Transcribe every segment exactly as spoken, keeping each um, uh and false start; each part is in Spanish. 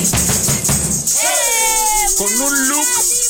Con un look,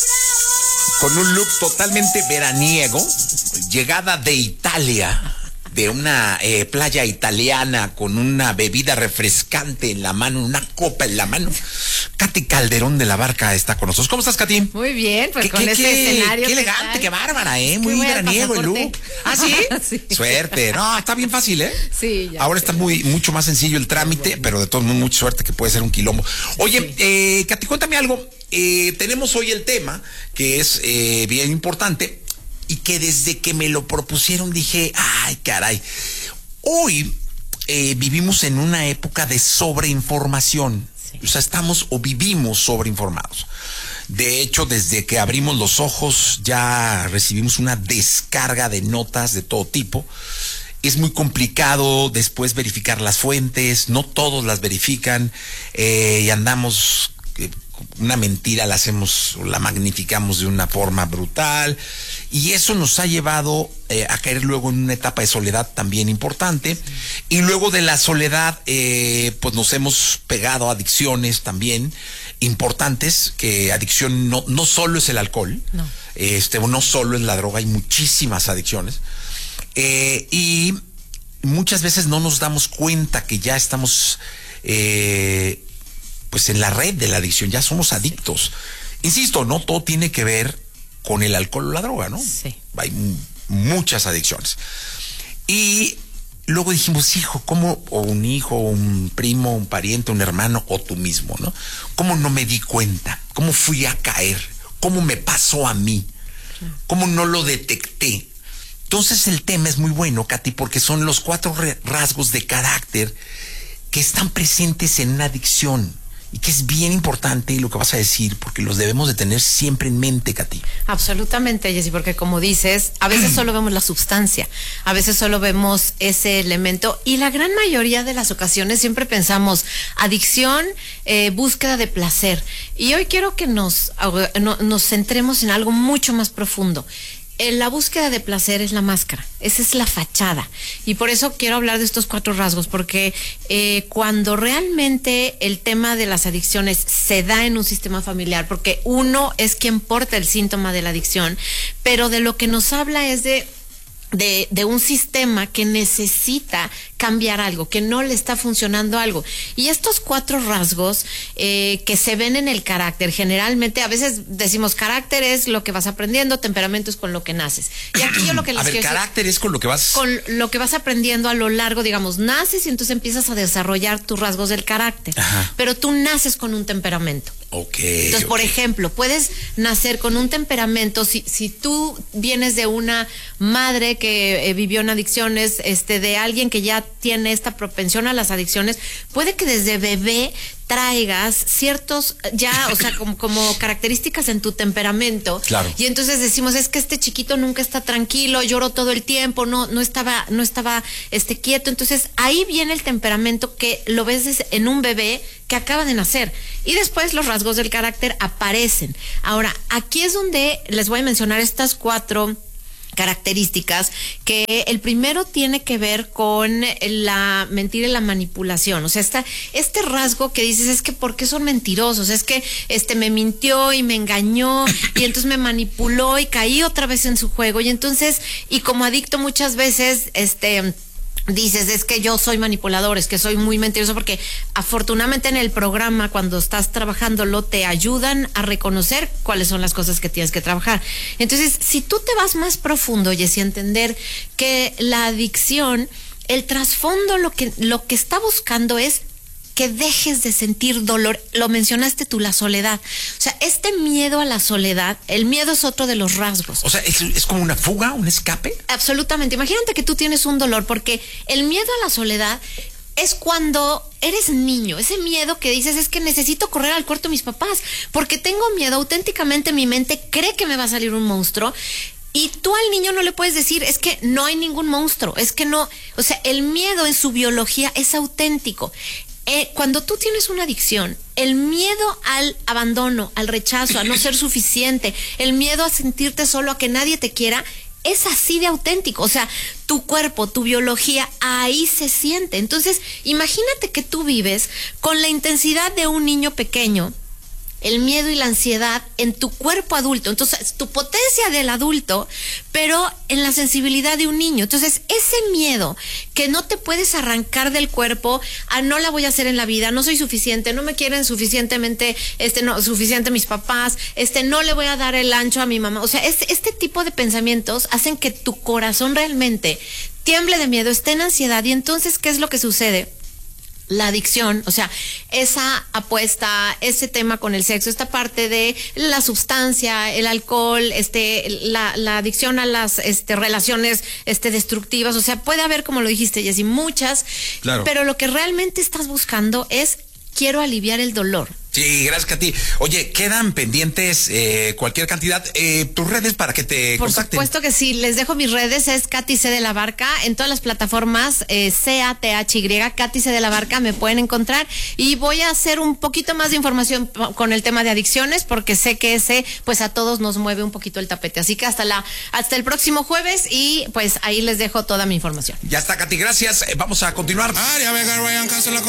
con un look totalmente veraniego, llegada de Italia, de una eh, playa italiana, con una bebida refrescante en la mano, una copa en la mano. Katy Calderón de la Barca está con nosotros. ¿Cómo estás, Katy? Muy bien, pues ¿Qué, con qué, este qué, escenario. Qué elegante, qué bárbara, ¿eh? Muy voy al veraniego el pasaporte. look. ¿Ah, sí? Sí. Suerte. No, está bien fácil, ¿eh? Sí, ya Ahora sé, está ya muy, mucho más sencillo el trámite, pero de todos modos, mucha suerte que puede ser un quilombo. Oye, Sí. eh, Katy, cuéntame algo. Eh, tenemos hoy el tema que es eh, bien importante y que desde que me lo propusieron dije, ay, caray. Hoy eh, vivimos en una época de sobreinformación. Sí. O sea, estamos o vivimos sobreinformados. De hecho, desde que abrimos los ojos ya recibimos una descarga de notas de todo tipo. Es muy complicado después verificar las fuentes, no todos las verifican eh, y andamos... Eh, una mentira la hacemos, la magnificamos de una forma brutal y eso nos ha llevado eh, a caer luego en una etapa de soledad también importante. Sí. Y luego de la soledad eh, pues nos hemos pegado a adicciones también importantes, que adicción no, no solo es el alcohol, no. Este, no solo es la droga, hay muchísimas adicciones eh, y muchas veces no nos damos cuenta que ya estamos eh, pues en la red de la adicción, ya somos adictos. Insisto, no todo tiene que ver con el alcohol o la droga, ¿no? Sí. Hay m- muchas adicciones. Y luego dijimos, hijo, ¿cómo? O un hijo, un primo, un pariente, un hermano, o tú mismo, ¿no? ¿Cómo no me di cuenta? ¿Cómo fui a caer? ¿Cómo me pasó a mí? ¿Cómo no lo detecté? Entonces el tema es muy bueno, Katy, porque son los cuatro re- rasgos de carácter que están presentes en una adicción. Y que es bien importante lo que vas a decir, porque los debemos de tener siempre en mente, Katy. Absolutamente, Jessy, porque como dices, a veces solo vemos la sustancia, a veces solo vemos ese elemento y la gran mayoría de las ocasiones siempre pensamos adicción, eh, búsqueda de placer. Y hoy quiero que nos, no, nos centremos en algo mucho más profundo. La búsqueda de placer es la máscara, esa es la fachada. Y por eso quiero hablar de estos cuatro rasgos, porque eh, cuando realmente el tema de las adicciones se da en un sistema familiar, porque uno es quien porta el síntoma de la adicción, pero de lo que nos habla es de... De, de un sistema que necesita cambiar algo, que no le está funcionando algo. Y estos cuatro rasgos eh, que se ven en el carácter, generalmente, a veces decimos carácter es lo que vas aprendiendo, temperamento es con lo que naces. Y aquí yo lo que les A ver, quiero carácter decir, es con lo que vas... Con lo que vas aprendiendo a lo largo, digamos, naces y entonces empiezas a desarrollar tus rasgos del carácter. Ajá. Pero tú naces con un temperamento. Ok. Entonces, okay. por ejemplo, puedes nacer con un temperamento, si, si tú vienes de una madre que eh, vivió en adicciones, este, de alguien que ya tiene esta propensión a las adicciones, puede que desde bebé traigas ciertos, ya, o sea, como, como características en tu temperamento. Claro. Y entonces decimos, es que este chiquito nunca está tranquilo, lloró todo el tiempo, no, no estaba, no estaba, este, quieto. Entonces, ahí viene el temperamento que lo ves en un bebé que acaba de nacer. Y después los rasgos del carácter aparecen. Ahora, aquí es donde les voy a mencionar estas cuatro características, que el primero tiene que ver con la mentira y la manipulación. O sea, esta, este rasgo que dices es que ¿por qué son mentirosos? Es que este me mintió y me engañó y entonces me manipuló y caí otra vez en su juego. Y entonces, y como adicto muchas veces, este... dices, es que yo soy manipulador, es que soy muy mentiroso, porque afortunadamente en el programa, cuando estás trabajándolo, te ayudan a reconocer cuáles son las cosas que tienes que trabajar. Entonces, si tú te vas más profundo, y así entender que la adicción, el trasfondo, lo que, lo que está buscando es que dejes de sentir dolor. Lo mencionaste tú, la soledad. O sea, este miedo a la soledad, el miedo es otro de los rasgos. O sea, ¿es, es como una fuga, un escape? Absolutamente. Imagínate que tú tienes un dolor, porque el miedo a la soledad es cuando eres niño, ese miedo que dices es que necesito correr al cuarto de mis papás, porque tengo miedo, auténticamente mi mente cree que me va a salir un monstruo. Y tú al niño no le puedes decir, es que no hay ningún monstruo, es que no, o sea, el miedo en su biología es auténtico. Eh, cuando tú tienes una adicción, el miedo al abandono, al rechazo, a no ser suficiente, el miedo a sentirte solo, a que nadie te quiera, es así de auténtico, o sea, tu cuerpo, tu biología, ahí se siente. Entonces, imagínate que tú vives con la intensidad de un niño pequeño, el miedo y la ansiedad en tu cuerpo adulto, entonces tu potencia del adulto, pero en la sensibilidad de un niño. Entonces ese miedo que no te puedes arrancar del cuerpo, a no la voy a hacer en la vida, no soy suficiente, no me quieren suficientemente, este no suficiente mis papás, este no le voy a dar el ancho a mi mamá. O sea, es, este tipo de pensamientos hacen que tu corazón realmente tiemble de miedo, esté en ansiedad. Y entonces, ¿qué es lo que sucede? La adicción, o sea, esa apuesta, ese tema con el sexo, esta parte de la sustancia, el alcohol, este, la, la adicción a las este, relaciones este, destructivas, o sea, puede haber, como lo dijiste, Jessy, muchas, claro. Pero lo que realmente estás buscando es, quiero aliviar el dolor. Sí, gracias, Katy. Oye, quedan pendientes eh, cualquier cantidad. Eh, tus redes para que te Por contacten. Por supuesto que sí. Les dejo mis redes. Es Katy C. de la Barca. En todas las plataformas, eh, C A T H Y, Katy C. de la Barca, me pueden encontrar. Y voy a hacer un poquito más de información con el tema de adicciones, porque sé que ese, pues a todos nos mueve un poquito el tapete. Así que hasta la, hasta el próximo jueves, y pues ahí les dejo toda mi información. Ya está, Katy. Gracias. Eh, vamos a continuar.